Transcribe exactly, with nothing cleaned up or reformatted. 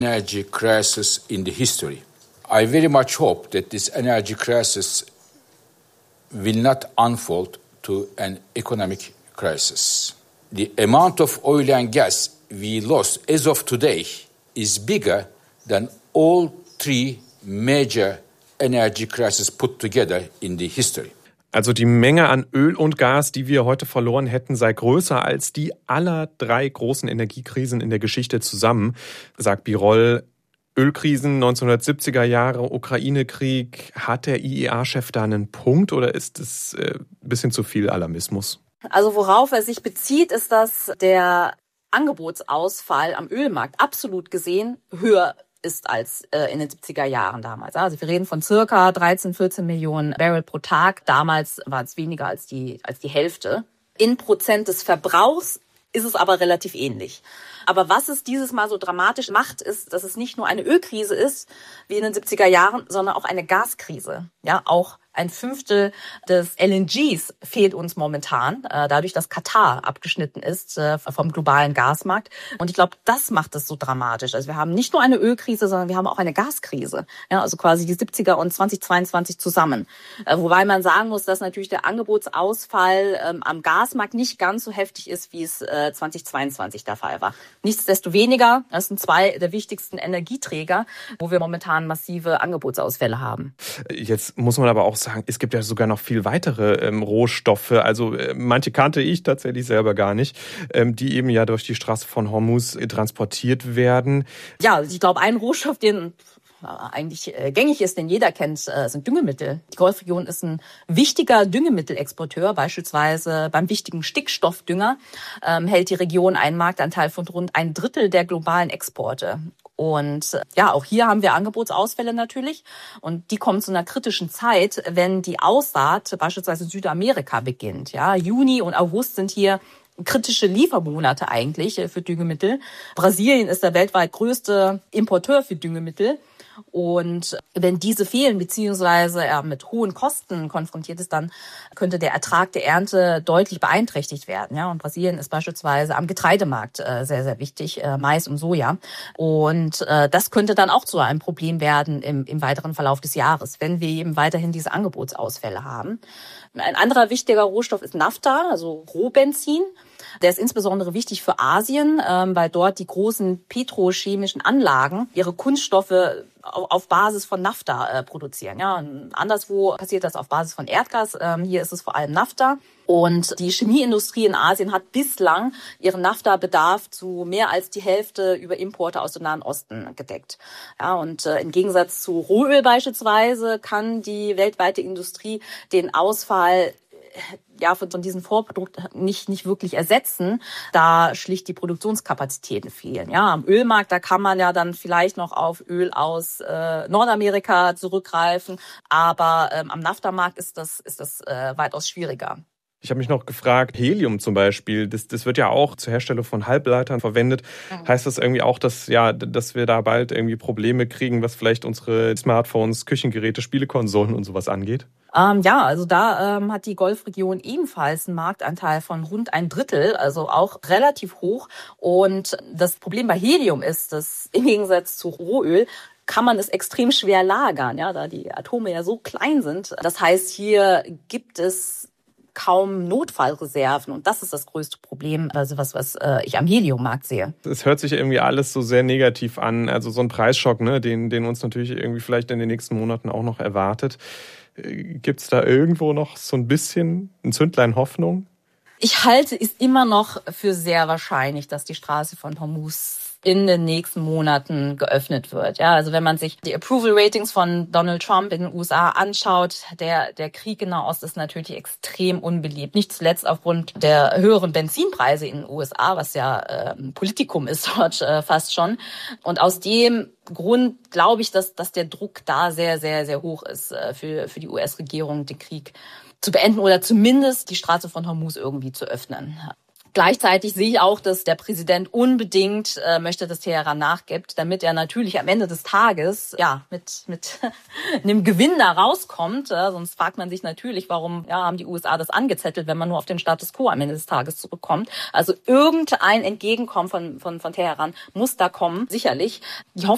energy crisis in the history. I very much hope that this energy crisis will not unfold to an economic crisis. The amount of oil and gas we lost as of today is bigger than all three major energy crises put together in the history. Also die Menge an Öl und Gas, die wir heute verloren hätten, sei größer als die aller drei großen Energiekrisen in der Geschichte zusammen, sagt Birol. Ölkrisen, neunzehnhundertsiebziger Jahre, Ukraine-Krieg. Hat der I E A-Chef da einen Punkt oder ist es äh, ein bisschen zu viel Alarmismus? Also worauf er sich bezieht, ist, dass der Angebotsausfall am Ölmarkt absolut gesehen höher ist als äh, in den siebziger Jahren damals. Also wir reden von circa dreizehn, vierzehn Millionen Barrel pro Tag. Damals war es weniger als die, als die Hälfte. In Prozent des Verbrauchs ist es aber relativ ähnlich. Aber was es dieses Mal so dramatisch macht, ist, dass es nicht nur eine Ölkrise ist, wie in den siebziger Jahren, sondern auch eine Gaskrise. Ja, auch ein Fünftel des L N Gs fehlt uns momentan, äh, dadurch, dass Katar abgeschnitten ist äh, vom globalen Gasmarkt. Und ich glaube, das macht es so dramatisch. Also wir haben nicht nur eine Ölkrise, sondern wir haben auch eine Gaskrise. Ja, also quasi die siebziger und zweitausendzweiundzwanzig zusammen. Äh, wobei man sagen muss, dass natürlich der Angebotsausfall ähm, am Gasmarkt nicht ganz so heftig ist, wie es äh, zweitausendzweiundzwanzig der Fall war. Nichtsdestoweniger, das sind zwei der wichtigsten Energieträger, wo wir momentan massive Angebotsausfälle haben. Jetzt muss man aber auch sagen, es gibt ja sogar noch viel weitere ähm, Rohstoffe, also äh, manche kannte ich tatsächlich selber gar nicht, ähm, die eben ja durch die Straße von Hormuz äh, transportiert werden. Ja, ich glaube, ein Rohstoff, den eigentlich äh, gängig ist, den jeder kennt, äh, sind Düngemittel. Die Golfregion ist ein wichtiger Düngemittelexporteur, beispielsweise beim wichtigen Stickstoffdünger ähm, hält die Region einen Marktanteil von rund ein Drittel der globalen Exporte. Und ja, auch hier haben wir Angebotsausfälle natürlich. Und die kommen zu einer kritischen Zeit, wenn die Aussaat beispielsweise in Südamerika beginnt. Ja, Juni und August sind hier kritische Liefermonate eigentlich für Düngemittel. Brasilien ist der weltweit größte Importeur für Düngemittel. Und wenn diese fehlen, beziehungsweise er mit hohen Kosten konfrontiert ist, dann könnte der Ertrag der Ernte deutlich beeinträchtigt werden. Ja, und Brasilien ist beispielsweise am Getreidemarkt äh, sehr, sehr wichtig, äh, Mais und Soja. Und äh, das könnte dann auch zu einem Problem werden im, im weiteren Verlauf des Jahres, wenn wir eben weiterhin diese Angebotsausfälle haben. Ein anderer wichtiger Rohstoff ist Naphtha, also Rohbenzin. Der ist insbesondere wichtig für Asien, ähm, weil dort die großen petrochemischen Anlagen ihre Kunststoffe auf Basis von Naphtha äh, produzieren. Ja, und anderswo passiert das auf Basis von Erdgas. Ähm, hier ist es vor allem Naphtha. Und die Chemieindustrie in Asien hat bislang ihren Naphtha-Bedarf zu mehr als die Hälfte über Importe aus dem Nahen Osten gedeckt. Ja, und äh, im Gegensatz zu Rohöl beispielsweise kann die weltweite Industrie den Ausfall ja, von diesem Vorprodukt nicht, nicht wirklich ersetzen, da schlicht die Produktionskapazitäten fehlen. Ja, am Ölmarkt, da kann man ja dann vielleicht noch auf Öl aus äh, Nordamerika zurückgreifen, aber ähm, am Naphtha-Markt ist das, ist das äh, weitaus schwieriger. Ich habe mich noch gefragt, Helium zum Beispiel, das, das wird ja auch zur Herstellung von Halbleitern verwendet. Mhm. Heißt das irgendwie auch, dass, ja, dass wir da bald irgendwie Probleme kriegen, was vielleicht unsere Smartphones, Küchengeräte, Spielekonsolen und sowas angeht? Ähm, ja, also da ähm, hat die Golfregion ebenfalls einen Marktanteil von rund ein Drittel, also auch relativ hoch. Und das Problem bei Helium ist, dass im Gegensatz zu Rohöl kann man es extrem schwer lagern, ja, da die Atome ja so klein sind. Das heißt, hier gibt es kaum Notfallreserven und das ist das größte Problem, also was was äh, ich am Heliummarkt sehe. Es hört sich irgendwie alles so sehr negativ an, also so ein Preisschock, ne, den den uns natürlich irgendwie vielleicht in den nächsten Monaten auch noch erwartet. Gibt's da irgendwo noch so ein bisschen ein Zündlein Hoffnung? Ich halte es immer noch für sehr wahrscheinlich, dass die Straße von Hormuz in den nächsten Monaten geöffnet wird. Ja, also wenn man sich die Approval Ratings von Donald Trump in den U S A anschaut, der der Krieg in Nahost ist natürlich extrem unbeliebt. Nicht zuletzt aufgrund der höheren Benzinpreise in den U S A, was ja äh, ein Politikum ist dort äh, fast schon. Und aus dem Grund glaube ich, dass dass der Druck da sehr, sehr, sehr hoch ist äh, für für die U S-Regierung, den Krieg zu beenden oder zumindest die Straße von Hormuz irgendwie zu öffnen. Gleichzeitig sehe ich auch, dass der Präsident unbedingt äh, möchte, dass Teheran nachgibt, damit er natürlich am Ende des Tages ja mit mit einem Gewinn da rauskommt. Äh, sonst fragt man sich natürlich, warum ja haben die U S A das angezettelt, wenn man nur auf den Status quo am Ende des Tages zurückkommt. Also irgendein Entgegenkommen von von von Teheran muss da kommen, sicherlich. Die Hoffnung